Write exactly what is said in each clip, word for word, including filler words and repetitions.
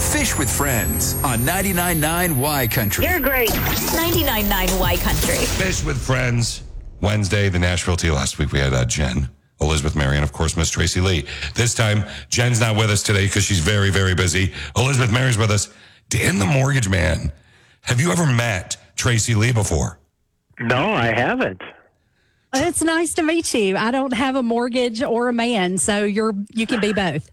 Fish with Friends on ninety-nine point nine Y Country. You're great. ninety-nine point nine Y Country. Fish with Friends. Wednesday, the Nashville Tea. Last week we had uh, Jen, Elizabeth Mary, and of course Miss Tracy Lee. This time, Jen's not with us today because she's very, very busy. Elizabeth Mary's with us. Dan the Mortgage Man. Have you ever met Tracy Lee before? No, I haven't. It's nice to meet you. I don't have a mortgage or a man, so you're you can be both.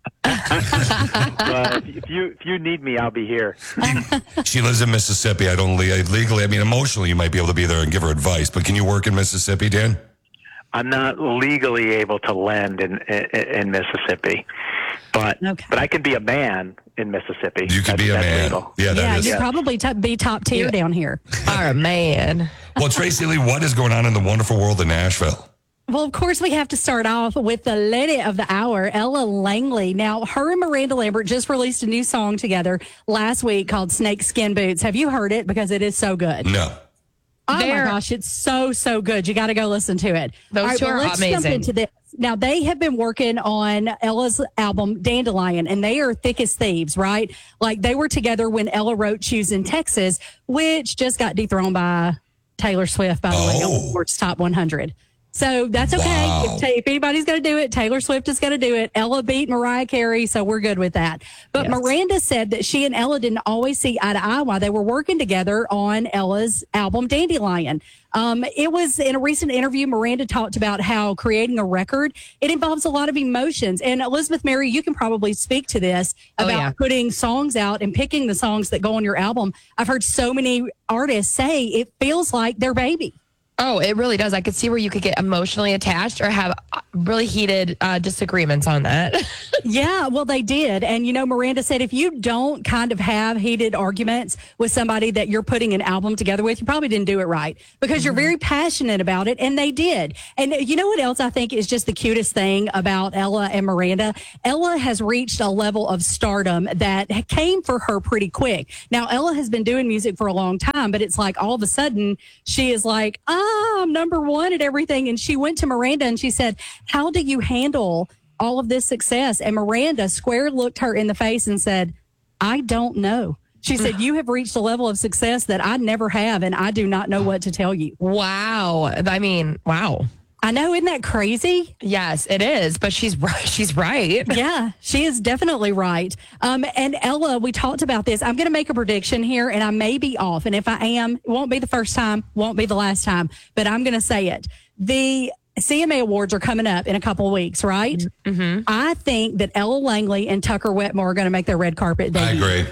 But if you if you need me, I'll be here. She lives in Mississippi. I don't le- legally, I mean, emotionally, you might be able to be there and give her advice. But can you work in Mississippi, Dan? I'm not legally able to lend in in, in Mississippi, but Okay. but I could be a man in Mississippi. You could That's- be a that's man. legal. Yeah, that yeah, is. you'd probably t- be top tier Yeah. down here. Our man. Well, Tracy Lee, what is going on in the wonderful world of Nashville? Well, of course, we have to start off with the lady of the hour, Ella Langley. Now, her and Miranda Lambert just released a new song together last week called Snake Skin Boots. Have you heard it? Because it is so good. No. Oh They're- my gosh, it's so, so good. You got to go listen to it. Those All right, two well, are let's jump amazing. into this. Now, they have been working on Ella's album, Dandelion, and they are thick as thieves, right? Like, they were together when Ella wrote Choosing Texas, which just got dethroned by Taylor Swift, by the way, on Oh. Billboard's Top one hundred. So that's okay. Wow. If, ta- if anybody's going to do it, Taylor Swift is going to do it. Ella beat Mariah Carey, so we're good with that. But Yes. Miranda said that she and Ella didn't always see eye to eye while they were working together on Ella's album Dandelion. Um, it was in a recent interview, Miranda talked about how creating a record, it involves a lot of emotions. And Elizabeth Mary, you can probably speak to this Oh, about yeah. putting songs out and picking the songs that go on your album. I've heard so many artists say it feels like their baby. Oh, it really does. I could see where you could get emotionally attached or have uh, really heated uh, disagreements on that. Yeah, well, they did. And, you know, Miranda said if you don't kind of have heated arguments with somebody that you're putting an album together with, you probably didn't do it right because you're very passionate about it. And they did. And you know what else I think is just the cutest thing about Ella and Miranda? Ella has reached a level of stardom that came for her pretty quick. Now, Ella has been doing music for a long time, but it's like all of a sudden she is like, ah, I'm number one at everything. And she went to Miranda and she said, how do you handle all of this success? And Miranda square looked her in the face and said, I don't know. She said, you have reached a level of success that I never have, and I do not know what to tell you. Wow. I mean, wow. I know, isn't that crazy? Yes, it is. But she's right. She's right. Yeah, she is definitely right. Um, and Ella, we talked about this. I'm going to make a prediction here, and I may be off. And if I am, it won't be the first time, won't be the last time, but I'm going to say it. The C M A Awards are coming up in a couple of weeks, right? Mm-hmm. I think that Ella Langley and Tucker Wetmore are going to make their red carpet I debut. agree.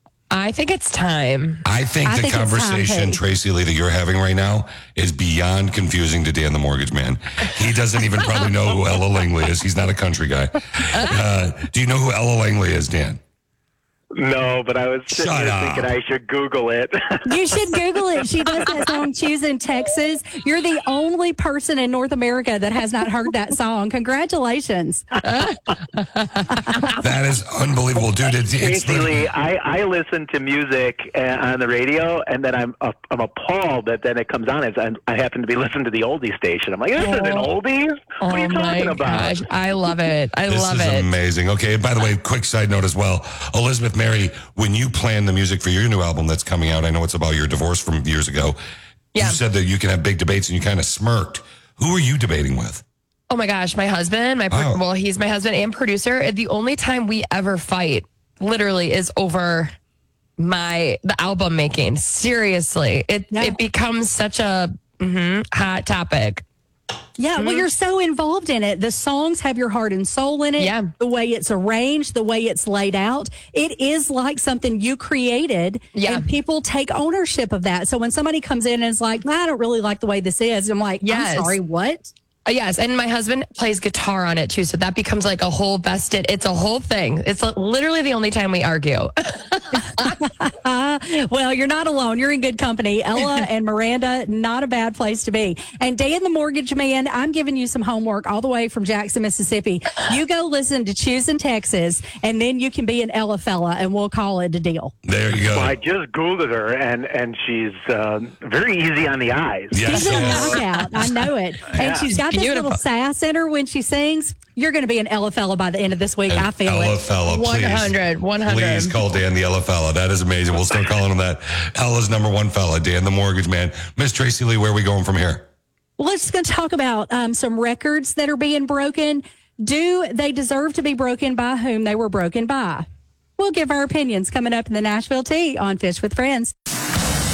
I think it's time. I think I the think it's time, conversation, too. Tracy Lee, that you're having right now is beyond confusing to Dan the Mortgage Man. He doesn't even probably know who Ella Langley is. He's not a country guy. Uh, do you know who Ella Langley is, Dan? No, but I was sitting Shut here up. thinking I should Google it. You should Google it. She does that song, Choosing Texas. You're the only person in North America that has not heard that song. Congratulations. That is unbelievable, dude. It's, it's Basically, I, I listen to music uh, on the radio, and then I'm uh, I'm appalled that then it comes on. As I, I happen to be listening to the oldie station. I'm like, this isn't oldies. What are you oh my talking about? gosh. I love it. I This love is it. amazing. Okay, by the way, quick side note as well. Elizabeth Mary, when you plan the music for your new album that's coming out, I know it's about your divorce from years ago. Yeah. You said that you can have big debates, and you kind of smirked. Who are you debating with? Oh my gosh, my husband, my pro- Oh. well, he's my husband and producer. The only time we ever fight, literally, is over my the album making. Seriously, it Yeah. it becomes such a mhm, hot topic. Yeah, well, you're so involved in it. The songs have your heart and soul in it. Yeah. The way it's arranged, the way it's laid out. It is like something you created. Yeah. And people take ownership of that. So when somebody comes in and is like, I don't really like the way this is, I'm like, Yes. I'm sorry, what? Uh, yes, and my husband plays guitar on it too, so that becomes like a whole vested. It's a whole thing. It's li- literally the only time we argue. Uh, well, you're not alone. You're in good company. Ella and Miranda, not a bad place to be. And Dan the Mortgage Man, I'm giving you some homework all the way from Jackson, Mississippi. You go listen to Choosing Texas, and then you can be an Ella fella, and we'll call it a deal. There you go. Well, I just Googled her, and, and she's um, very easy on the eyes. Yes, She's a yes. knockout. I know it. And Yeah. she's got this Beautiful. little sass in her when she sings. you're going to be an Ella fella by the end of this week. I feel Ella it. fella, please. one hundred, one hundred. Please call Dan the Ella fella. That is amazing. We'll start calling him that. Ella's number one fella, Dan the mortgage man. Miss Tracy Lee, where are we going from here? Well, let's going to talk about um, some records that are being broken. Do they deserve to be broken? By whom they were broken by? We'll give our opinions coming up in the Nashville Tea on Fish with Friends.